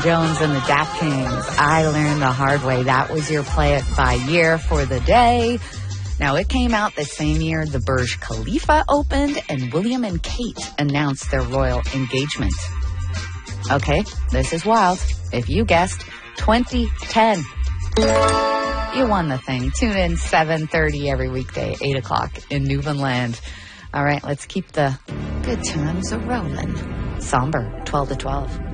Jones and the Daft Kings. I learned the hard way. That was your play it by year for the day. Now, it came out the same year the Burj Khalifa opened and William and Kate announced their royal engagement. Okay, this is wild. If you guessed 2010, you won the thing. Tune in 7:30 every weekday, 8 o'clock in Newfoundland. All right, let's keep the good times a-rolling. Somber, 12 to 12.